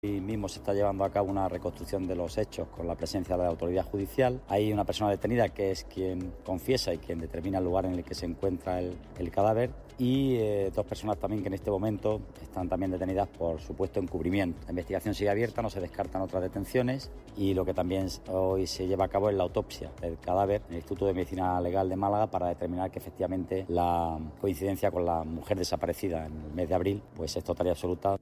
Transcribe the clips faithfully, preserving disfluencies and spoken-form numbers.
Hoy mismo se está llevando a cabo una reconstrucción de los hechos con la presencia de la autoridad judicial. Hay una persona detenida que es quien confiesa y quien determina el lugar en el que se encuentra el, el cadáver y eh, dos personas también que en este momento están también detenidas por supuesto encubrimiento. La investigación sigue abierta, no se descartan otras detenciones y lo que también hoy se lleva a cabo es la autopsia del cadáver en el Instituto de Medicina Legal de Málaga para determinar que efectivamente la coincidencia con la mujer desaparecida en el mes de abril pues es total y absoluta.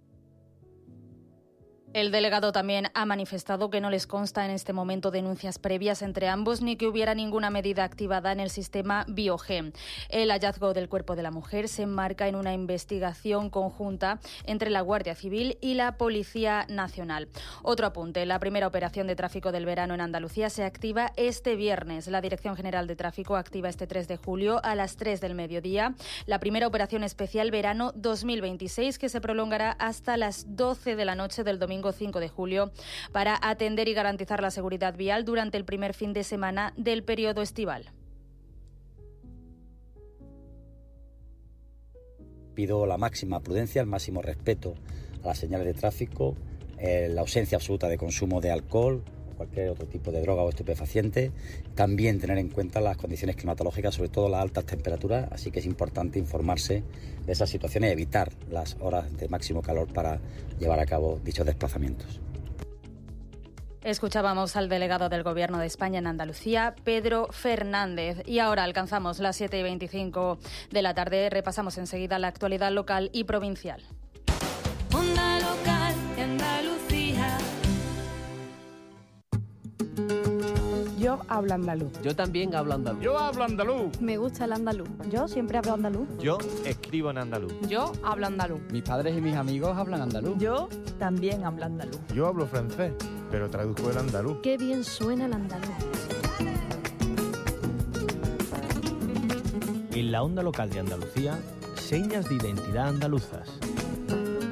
El delegado también ha manifestado que no les consta en este momento denuncias previas entre ambos ni que hubiera ninguna medida activada en el sistema Biogen. El hallazgo del cuerpo de la mujer se enmarca en una investigación conjunta entre la Guardia Civil y la Policía Nacional. Otro apunte, la primera operación de tráfico del verano en Andalucía se activa este viernes. La Dirección General de Tráfico activa este tres de julio a las tres del mediodía la primera operación especial verano dos mil veintiséis que se prolongará hasta las doce de la noche del domingo cinco de julio para atender y garantizar la seguridad vial durante el primer fin de semana del periodo estival. Pido la máxima prudencia, el máximo respeto a las señales de tráfico, eh, la ausencia absoluta de consumo de alcohol o cualquier otro tipo de droga o estupefaciente. También tener en cuenta las condiciones climatológicas, sobre todo las altas temperaturas, así que es importante informarse de esas situaciones y evitar las horas de máximo calor para llevar a cabo dichos desplazamientos. Escuchábamos al delegado del Gobierno de España en Andalucía, Pedro Fernández. Y ahora alcanzamos las siete y veinticinco de la tarde. Repasamos enseguida la actualidad local y provincial. Onda local de Andalucía. Yo hablo andaluz. Yo también hablo andaluz. Yo hablo andaluz. Me gusta el andaluz. Yo siempre hablo andaluz. Yo escribo en andaluz. Yo hablo andaluz. Mis padres y mis amigos hablan andaluz. Yo también hablo andaluz. Yo hablo francés, pero traduzco el andaluz. Qué bien suena el andaluz. En la onda local de Andalucía, señas de identidad andaluzas.